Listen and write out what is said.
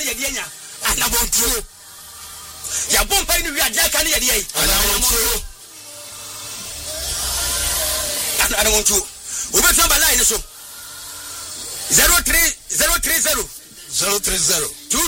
ne yɛ nya anabontuo ya bompa ni wi adia ka ne yɛ de anabontuo anabontuo obetu ba line so 030